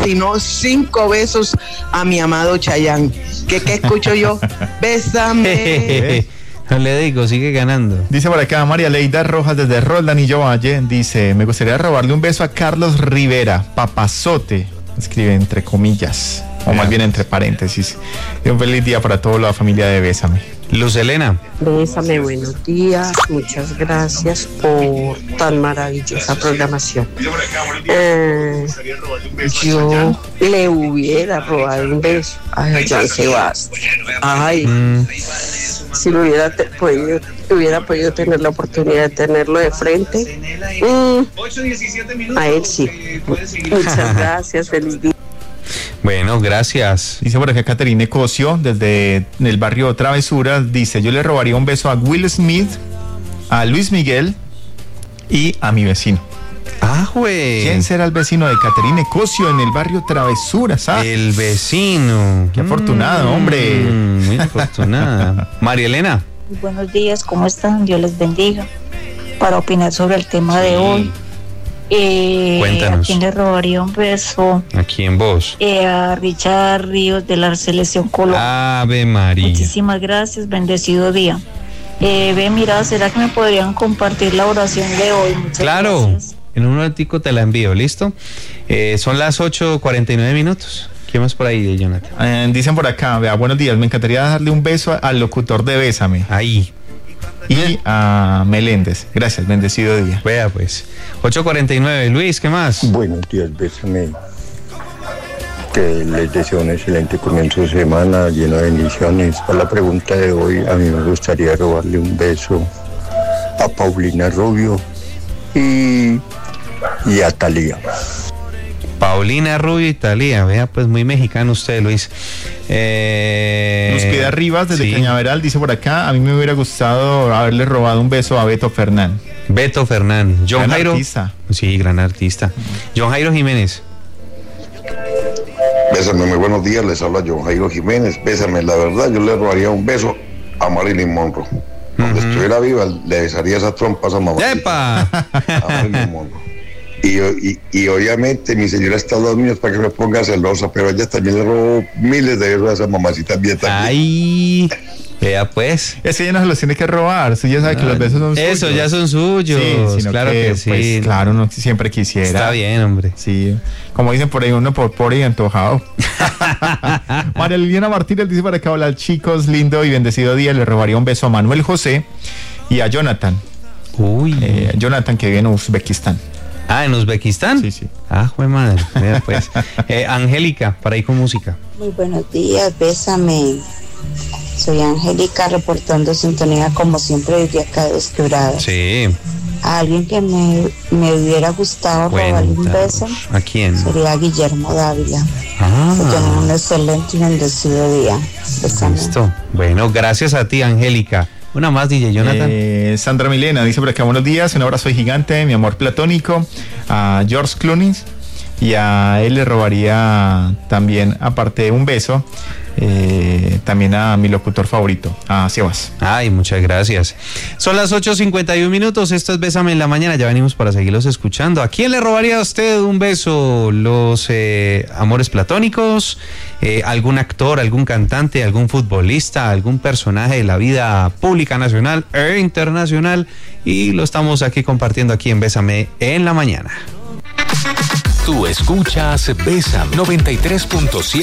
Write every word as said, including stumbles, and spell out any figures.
sino cinco besos a mi amado Chayanne. ¿Qué, qué escucho yo? Bésame. No le digo, sigue ganando. Dice por acá María Leida Rojas desde Roldanillo Valle, dice, me gustaría robarle un beso a Carlos Rivera, papazote, escribe entre comillas, o más bien entre paréntesis. Y un feliz día para toda la familia de Bésame. Luz Elena. Bésame, buenos días, muchas gracias por tan maravillosa programación. Eh, yo le hubiera robado un beso a Joan Sebastián. Ay, mm. si lo hubiera te, podido, hubiera podido tener la oportunidad de tenerlo de frente, mm, a él sí. Muchas gracias, feliz día. Bueno, gracias. Dice por acá Caterine Cosio, desde el barrio Travesuras, dice, yo le robaría un beso a Will Smith, a Luis Miguel y a mi vecino. Ah, güey. ¿Quién será el vecino de Caterine Cosio en el barrio Travesuras? ¿Ah? El vecino. Qué afortunado, mm, hombre. Muy afortunada. María Elena. Buenos días, ¿cómo están? Dios les bendiga. Para opinar sobre el tema sí. de hoy. Eh, Cuéntanos. ¿A quién le robaría un beso? ¿A quién vos? Eh, a Richard Ríos de la Selección Colombia. Ave María. Muchísimas gracias, bendecido día. Eh, ve, mira, ¿será que me podrían compartir la oración de hoy? Muchas claro, gracias. En un ratico te la envío, ¿listo? Eh, son las ocho cuarenta y nueve minutos. ¿Qué más por ahí, Jonathan? Eh, dicen por acá, vea, buenos días, me encantaría darle un beso al locutor de Bésame. Ahí. Y a Meléndez. Gracias, bendecido día. Vea pues. ocho cuarenta y nueve. Luis, ¿qué más? Buenos días, Bésame. Que les deseo un excelente comienzo de semana, lleno de bendiciones. Para la pregunta de hoy, a mí me gustaría robarle un beso a Paulina Rubio y, y a Thalía. Paulina Rubio y Thalía, vea pues muy mexicano usted, Luis. Eh... Nos queda Rivas desde sí. Cañaveral, dice por acá, a mí me hubiera gustado haberle robado un beso a Beto Fernán. Beto Fernán. John gran Jairo. Artista. Sí, gran artista. John Jairo Jiménez. Bésame, muy buenos días, les habla John Jairo Jiménez. Bésame, la verdad, yo le robaría un beso a Marilyn Monroe. Donde uh-huh. estuviera viva, le besaría esas trompas a mamá. ¡Epa! A Marilyn Monroe. Y, y, y obviamente mi señora está a dos niños para que me ponga celosa, pero ella también le robó miles de besos a esa mamacita bien también. Ay, vea pues. Es que ella no se los tiene que robar, usted ya sabe no, que los besos son suyos. Eso ya son suyos, sí, claro que, que sí. Pues, claro, uno siempre quisiera. Está bien, hombre. Sí, como dicen por ahí, uno por pobre y antojado. María Liliana Martínez dice para acá, hola chicos, lindo y bendecido día, le robaría un beso a Manuel José y a Jonathan. Uy. Eh, Jonathan que vive en Uzbekistán. Ah, ¿en Uzbekistán? Sí, sí. Ah, jue madre. Mira, pues. Eh, Angélica, para ir con música. Muy buenos días, Bésame. Soy Angélica, reportando sintonía como siempre desde acá de Quebrada. Sí. A alguien que me, me hubiera gustado robarle un beso. ¿A quién? Sería Guillermo Dávila. Ah. Que tengan un excelente y bendecido día. Bésame. Listo. Bueno, gracias a ti, Angélica. Una más, D J Jonathan. Eh, Sandra Milena dice por acá, buenos días, un abrazo gigante, mi amor platónico, a George Clooney, y a él le robaría también, aparte de un beso, eh, también a mi locutor favorito, a Sebas. Ay, muchas gracias. Son las ocho cincuenta y un minutos, esto es Bésame en la Mañana, ya venimos para seguirlos escuchando. ¿A quién le robaría a usted un beso? ¿Los eh, amores platónicos? Eh, ¿Algún actor, algún cantante, algún futbolista, algún personaje de la vida pública nacional e internacional? Y lo estamos aquí compartiendo aquí en Bésame en la Mañana. Tú escuchas Bésame noventa y tres punto siete.